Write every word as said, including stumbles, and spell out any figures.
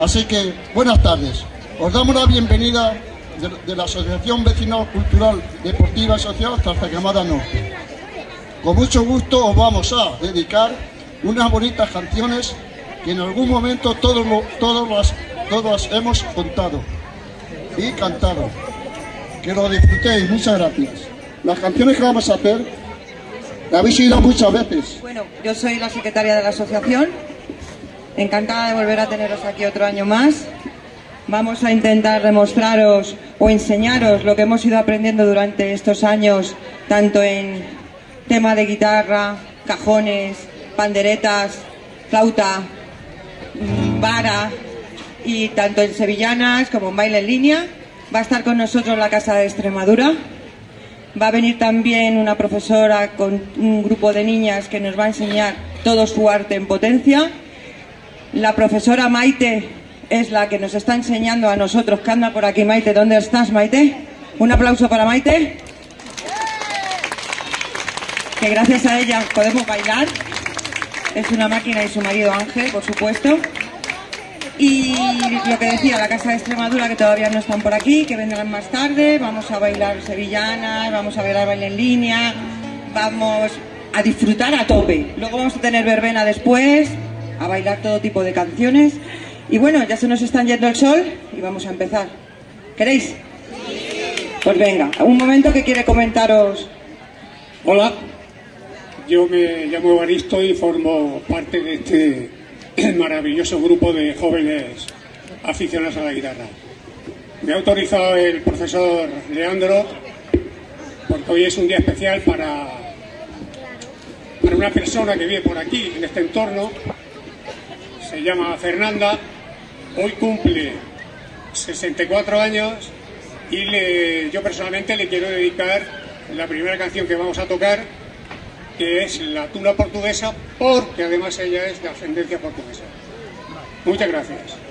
Así que, buenas tardes. Os damos la bienvenida de, de la Asociación Vecinal Cultural Deportiva y Social Zarzaquemada Norte. Con mucho gusto os vamos a dedicar unas bonitas canciones que en algún momento todos, lo, todos, las, todos las hemos contado y cantado. Que lo disfrutéis. Muchas gracias. Las canciones que vamos a hacer las habéis oído muchas veces. Bueno, yo soy la secretaria de la asociación. Encantada de volver a teneros aquí otro año más. Vamos a intentar demostraros o enseñaros lo que hemos ido aprendiendo durante estos años, tanto en tema de guitarra, cajones, panderetas, flauta, vara, y tanto en sevillanas como en baile en línea. Va a estar con nosotros la Casa de Extremadura. Va a venir también una profesora con un grupo de niñas que nos va a enseñar todo su arte en potencia. La profesora Maite es la que nos está enseñando a nosotros, que anda por aquí. Maite, ¿dónde estás, Maite? Un aplauso para Maite. Que gracias a ella podemos bailar. Es una máquina, y su marido Ángel, por supuesto. Y lo que decía, la Casa de Extremadura, que todavía no están por aquí, que vendrán más tarde. Vamos a bailar sevillanas, vamos a bailar baile en línea, vamos a disfrutar a tope. Luego vamos a tener verbena después, a bailar todo tipo de canciones. Y bueno, ya se nos están yendo el sol y vamos a empezar. ¿Queréis? Pues venga, un momento que quiere comentaros. Hola, yo me llamo Evaristo y formo parte de este maravilloso grupo de jóvenes aficionados a la guitarra. Me ha autorizado el profesor Leandro, porque hoy es un día especial para, para una persona que vive por aquí, en este entorno. Se llama Fernanda, hoy cumple sesenta y cuatro años y le, yo personalmente le quiero dedicar la primera canción que vamos a tocar, que es La Tuna Portuguesa, porque además ella es de ascendencia portuguesa. Muchas gracias.